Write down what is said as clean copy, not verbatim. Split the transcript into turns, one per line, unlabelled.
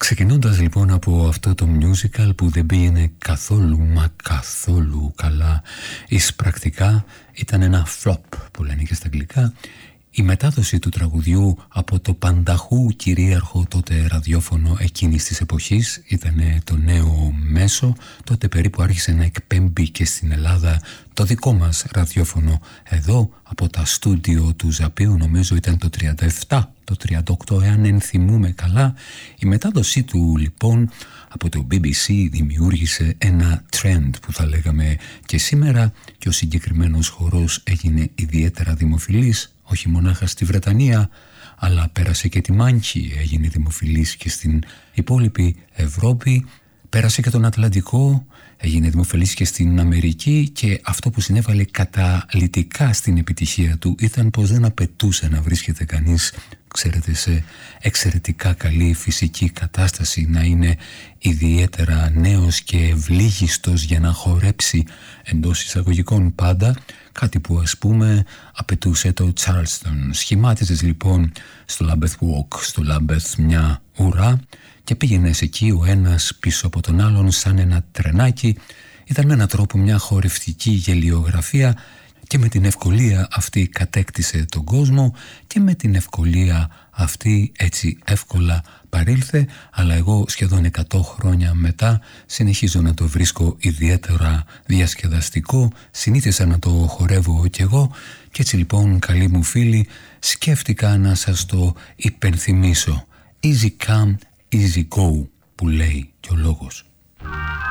Ξεκινώντας λοιπόν από αυτό το musical που δεν πήγαινε καθόλου μα καθόλου καλά, πρακτικά ήταν ένα flop που λένε και στα αγγλικά, η μετάδοση του τραγουδιού από το πανταχού κυρίαρχο τότε ραδιόφωνο εκείνης της εποχής ήταν το νέο μέσο. Τότε περίπου άρχισε να εκπέμπει και στην Ελλάδα το δικό μας ραδιόφωνο εδώ από τα στούντιο του Ζαπίου, νομίζω ήταν το 37, το 38 εάν ενθυμούμε καλά. Η μετάδοσή του λοιπόν από το BBC δημιούργησε ένα trend που θα λέγαμε και σήμερα, και ο συγκεκριμένος χορός έγινε ιδιαίτερα δημοφιλής όχι μονάχα στη Βρετανία, αλλά πέρασε και τη Μάνχη, έγινε δημοφιλής και στην υπόλοιπη Ευρώπη, πέρασε και τον Ατλαντικό, έγινε δημοφιλής και στην Αμερική, και αυτό που συνέβαλε καταλυτικά στην επιτυχία του ήταν πως δεν απαιτούσε να βρίσκεται κανείς, ξέρετε, σε εξαιρετικά καλή φυσική κατάσταση, να είναι ιδιαίτερα νέος και ευλίγιστος για να χορέψει εντός εισαγωγικών πάντα, κάτι που ας πούμε απαιτούσε το Charleston. Σχημάτιζες λοιπόν στο Lambeth Walk, στο Lambeth μια ουρά και πήγαινες εκεί ο ένας πίσω από τον άλλον σαν ένα τρενάκι. Ήταν με έναν τρόπο μια χορευτική γελιογραφία και με την ευκολία αυτή κατέκτησε τον κόσμο και με την ευκολία αυτή έτσι εύκολα παρήλθε, αλλά εγώ σχεδόν 100 χρόνια μετά συνεχίζω να το βρίσκω ιδιαίτερα διασκεδαστικό, συνήθισα να το χορεύω κι εγώ, και έτσι λοιπόν καλοί μου φίλοι σκέφτηκα να σας το υπενθυμίσω. Easy come, easy go που λέει και ο λόγος.